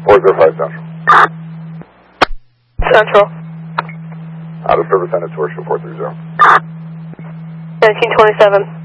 405 Central. Central. Out of service, and it's Horseshoe 430. 1927.